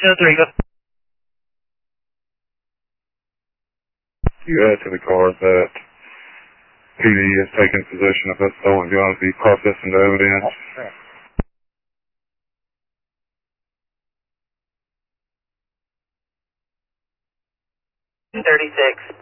10-3, go. You add to the card that PD has taken possession of that stolen gun to be processed into evidence. $36.